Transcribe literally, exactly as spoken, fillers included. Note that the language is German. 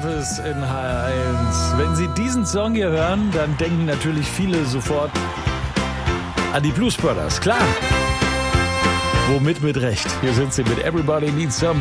Office in H R eins. Wenn Sie diesen Song hier hören, dann denken natürlich viele sofort an die Blues Brothers. Klar. Womit mit Recht. Hier sind sie mit Everybody Needs Some